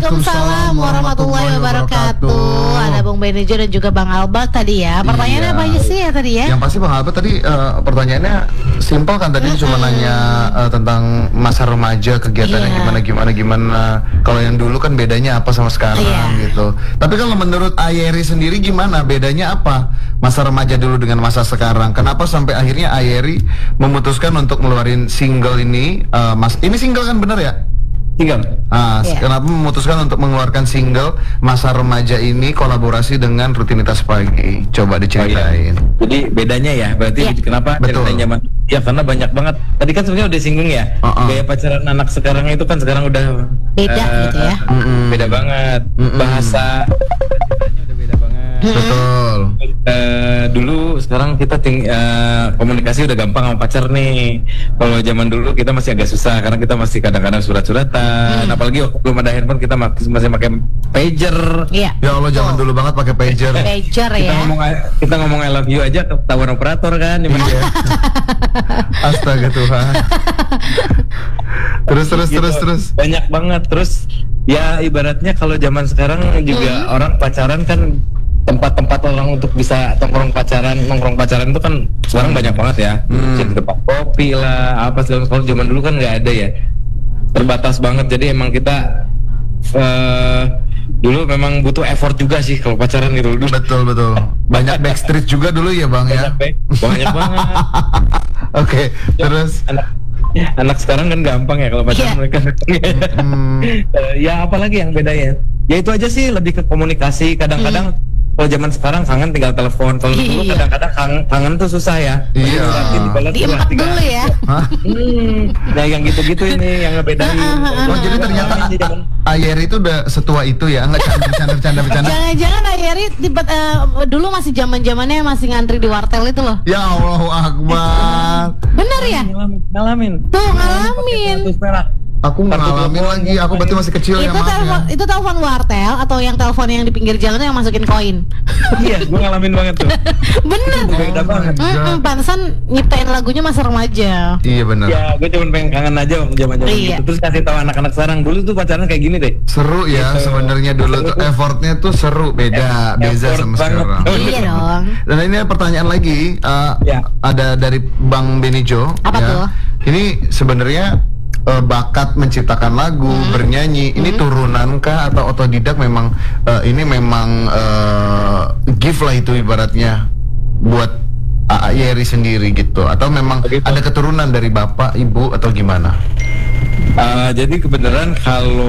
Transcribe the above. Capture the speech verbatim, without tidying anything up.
Waalaikumsalam warahmatullahi wabarakatuh. Ada Bung Benejo dan juga Bang Albert tadi ya. Pertanyaannya Iya. apa aja sih ya tadi ya? Yang pasti Bang Albert tadi uh, pertanyaannya simpel kan, tadi Mm-mm. cuma nanya uh, tentang masa remaja, kegiatannya Iya. gimana gimana gimana. Kalau yang dulu kan bedanya apa sama sekarang Iya. gitu. Tapi kalau menurut Ayeri sendiri gimana? Bedanya apa masa remaja dulu dengan masa sekarang? Kenapa sampai akhirnya Ayeri memutuskan untuk ngeluarin single ini? Uh, mas, ini single kan bener ya? Tinggal. Ah, Iya. kenapa memutuskan untuk mengeluarkan single masa remaja ini kolaborasi dengan rutinitas pagi? Coba diceritain. Jadi bedanya ya, berarti Iya. kenapa Betul. ceritain zaman? Ya karena banyak banget. Tadi kan sebenarnya udah singgung ya. Uh-uh. Gaya pacaran anak sekarang itu kan sekarang udah Beda eh, gitu ya. Mm-mm. Beda banget. Mm-mm. Bahasa ceritanya udah beda banget. Betul. Eh, dulu sekarang kita ting- eh, komunikasi udah gampang sama pacar nih. Kalau zaman dulu kita masih agak susah karena kita masih kadang-kadang surat-suratan. Hmm. Apalagi waktu belum ada handphone kita mak- masih pakai pager. Iya. Ya Allah, zaman dulu banget pakai pager. Pager Kita ya. ngomong kita ngomong I love you aja ketahuan operator kan. Gimana? Iya. Astaga Tuhan. Terus terus Gitu. terus terus. Banyak banget. Terus ya ibaratnya kalau zaman sekarang juga Hmm. orang pacaran kan, tempat-tempat orang untuk bisa nongkrong pacaran nongkrong pacaran itu kan sekarang banyak banget ya. Hmm. Jadi tempat kopi lah apa segala macam. Kalau zaman dulu kan nggak ada ya, terbatas banget. Jadi emang kita eh dulu memang butuh effort juga sih kalau pacaran gitu dulu. Betul betul. Banyak backstreet juga dulu ya Bang ya. Banyak, Be. banyak banget. Oke, terus. anak anak sekarang kan gampang ya kalau pacaran Iya. mereka. Hmm. Eh, ya apalagi yang bedanya? Ya itu aja sih, lebih ke komunikasi. Kadang-kadang kalau zaman sekarang kangen tinggal telepon. Kalau dulu Iya. kadang-kadang kangen, kangen tuh susah ya. Iya. Diliatin, dibalas, Diemek tiga- dulu ya. Hah? Hmm, nah yang gitu-gitu ini yang ngebedain. Oh jadi ternyata Zaman- Ayeri itu udah setua itu ya? Enggak canda bercanda bercanda bercanda. Jangan-jangan Ayeri tiba eh, dulu masih zaman-zamannya masih ngantri di wartel itu loh. Ya Allahu Akbar. Bener ya? ngalamin, ngalamin. Tuh ngalamin. Kartu perak. Aku Kartu ngalamin telepon. lagi. Aku berarti masih kecil ya, Itu maaf telepon ya. itu telepon wartel atau yang telepon yang di pinggir jalan tuh yang masukin koin. Iya, gue ngalamin banget tuh. Bener. Beda banget. Mm-mm, pantesan nyiptain lagunya masa remaja. Iya benar. Ya, gue cuma pengen kangen aja waktu zaman-zaman Iya. gitu. Terus kasih tahu anak-anak sekarang, dulu tuh pacaran kayak gini deh. Seru ya Gitu. sebenarnya dulu tuh effortnya tuh seru, beda beda Effort sama banget. sekarang. Oh, Iya dong. Dan ini pertanyaan lagi uh, Ya. ada dari Bang Benejo. Apa ya. tuh? Ini sebenarnya uh, bakat menciptakan lagu, Hmm. bernyanyi, ini turunankah atau otodidak? Memang uh, ini memang uh, gift lah itu ibaratnya buat A A Yeri sendiri gitu, atau memang Begitu. ada keturunan dari bapak, ibu atau gimana? Uh, jadi kebenaran kalau